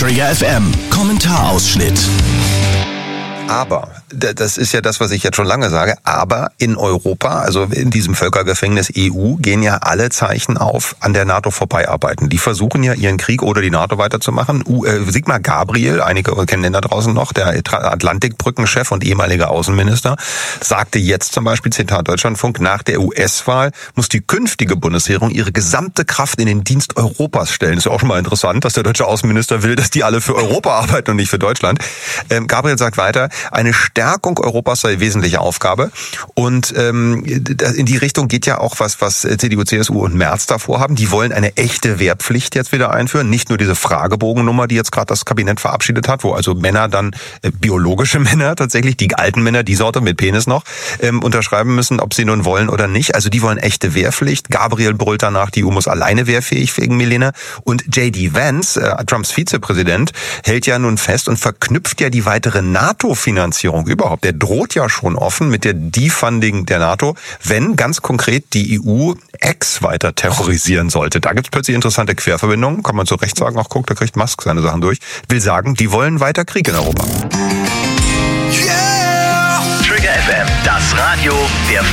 Trigger FM Kommentarausschnitt. Aber, das ist ja das, was ich jetzt schon lange sage, aber in Europa, also in diesem Völkergefängnis EU, gehen ja alle Zeichen auf, an der NATO vorbeiarbeiten. Die versuchen ja ihren Krieg oder die NATO weiterzumachen. Sigmar Gabriel, einige kennen den da draußen noch, der Atlantikbrückenchef und ehemaliger Außenminister, sagte jetzt zum Beispiel, Zitat Deutschlandfunk, nach der US-Wahl muss die künftige Bundesregierung ihre gesamte Kraft in den Dienst Europas stellen. Ist ja auch schon mal interessant, dass der deutsche Außenminister will, dass die alle für Europa arbeiten und nicht für Deutschland. Gabriel sagt weiter, eine Stärkung Europas sei wesentliche Aufgabe. Und in die Richtung geht ja auch was CDU, CSU und Merz davor haben. Die wollen eine echte Wehrpflicht jetzt wieder einführen. Nicht nur diese Fragebogennummer, die jetzt gerade das Kabinett verabschiedet hat, wo also Männer dann, biologische Männer tatsächlich, die alten Männer, die Sorte mit Penis noch, unterschreiben müssen, ob sie nun wollen oder nicht. Also die wollen echte Wehrpflicht. Gabriel brüllt danach, die EU muss alleine wehrfähig wegen Milena. Und J.D. Vance, Trumps Vizepräsident, hält ja nun fest und verknüpft ja die weitere NATO-Finanzierung überhaupt. Der droht ja schon offen mit der Defunding der NATO, wenn ganz konkret die EU X weiter terrorisieren sollte. Da gibt es plötzlich interessante Querverbindungen. Kann man zu Recht sagen, ach guck, da kriegt Musk seine Sachen durch. Will sagen, die wollen weiter Krieg in Europa. Yeah! Trigger FM, das Radio der